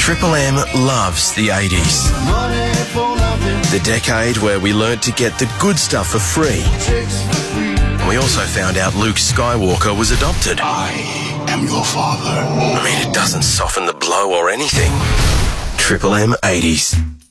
Triple M loves the 80s. The decade where we learnt to get the good stuff for free. And we also found out Luke Skywalker was adopted. I am your father. I mean, it doesn't soften the blow or anything. Triple M 80s.